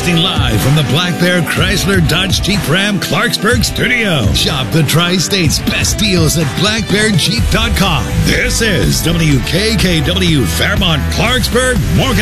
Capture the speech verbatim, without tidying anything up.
Broadcasting live from the Black Bear Chrysler Dodge Jeep Ram Clarksburg studio. Shop the Tri-State's best deals at black bear jeep dot com. This is W K K W Fairmont, Clarksburg, Morgan.